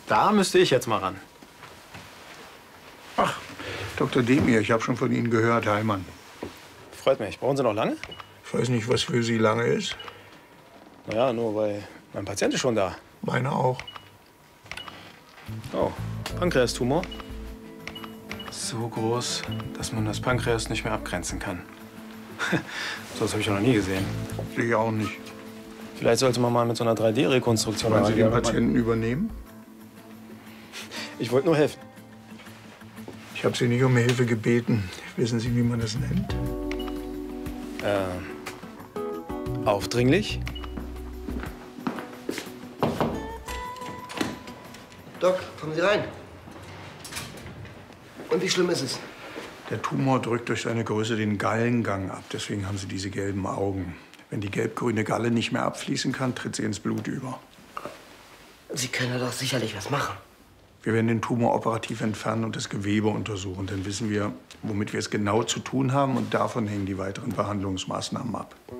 Da müsste ich jetzt mal ran. Ach, Dr. Demir, ich habe schon von Ihnen gehört, Heimann. Freut mich. Brauchen Sie noch lange? Ich weiß nicht, was für Sie lange ist. Naja, nur weil mein Patient ist schon da. Meine auch. Oh, Pankreastumor. So groß, dass man das Pankreas nicht mehr abgrenzen kann. So was habe ich noch nie gesehen. Ich auch nicht. Vielleicht sollte man mal mit so einer 3D-Rekonstruktion Wollen Sie den rangehen. Patienten übernehmen? Ich wollte nur helfen. Ich habe Sie nicht um Hilfe gebeten. Wissen Sie, wie man das nennt? Aufdringlich? Doc, kommen Sie rein. Und wie schlimm ist es? Der Tumor drückt durch seine Größe den Gallengang ab. Deswegen haben Sie diese gelben Augen. Wenn die gelb-grüne Galle nicht mehr abfließen kann, tritt sie ins Blut über. Sie können da doch sicherlich was machen. Wir werden den Tumor operativ entfernen und das Gewebe untersuchen. Dann wissen wir, womit wir es genau zu tun haben. Und davon hängen die weiteren Behandlungsmaßnahmen ab.